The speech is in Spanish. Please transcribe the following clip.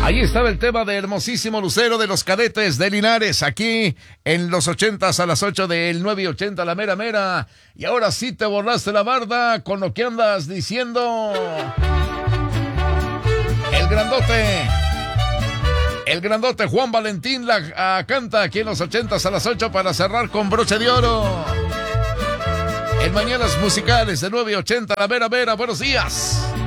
Ahí estaba el tema de Hermosísimo Lucero de los Cadetes de Linares, aquí en los 80s a las 8 del 9:80, la mera mera. Y ahora sí te borraste la barda con lo que andas diciendo. El grandote Juan Valentín la canta aquí en los 80s a las 8 para cerrar con broche de oro. En Mañanas Musicales de 9:80, la mera mera, buenos días.